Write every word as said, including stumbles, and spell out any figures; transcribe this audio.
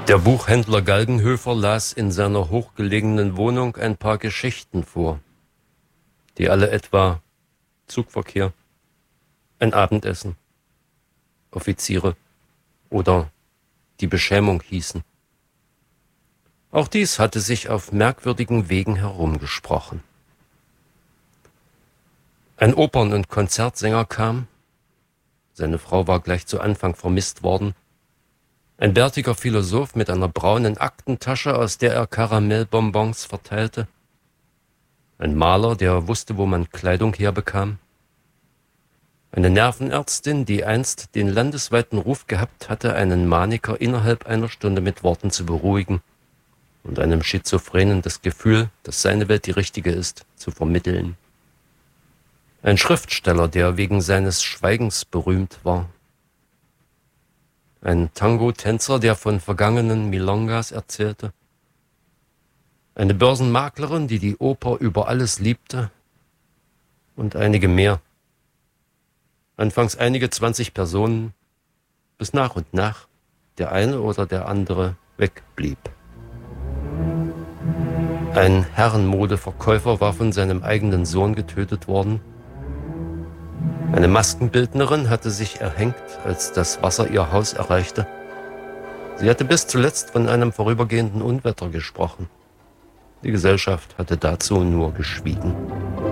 Der Buchhändler Galgenhöfer las in seiner hochgelegenen Wohnung ein paar Geschichten vor, die alle etwa Zugverkehr, ein Abendessen, Offiziere oder die Beschämung hießen. Auch dies hatte sich auf merkwürdigen Wegen herumgesprochen. Ein Opern- und Konzertsänger kam, seine Frau war gleich zu Anfang vermisst worden, ein bärtiger Philosoph mit einer braunen Aktentasche, aus der er Karamellbonbons verteilte, ein Maler, der wusste, wo man Kleidung herbekam, eine Nervenärztin, die einst den landesweiten Ruf gehabt hatte, einen Maniker innerhalb einer Stunde mit Worten zu beruhigen und einem Schizophrenen das Gefühl, dass seine Welt die richtige ist, zu vermitteln. Ein Schriftsteller, der wegen seines Schweigens berühmt war. Ein Tango-Tänzer, der von vergangenen Milongas erzählte. Eine Börsenmaklerin, die die Oper über alles liebte. Und einige mehr. Anfangs einige zwanzig Personen, bis nach und nach der eine oder der andere wegblieb. Ein Herrenmodeverkäufer war von seinem eigenen Sohn getötet worden. Eine Maskenbildnerin hatte sich erhängt, als das Wasser ihr Haus erreichte. Sie hatte bis zuletzt von einem vorübergehenden Unwetter gesprochen. Die Gesellschaft hatte dazu nur geschwiegen.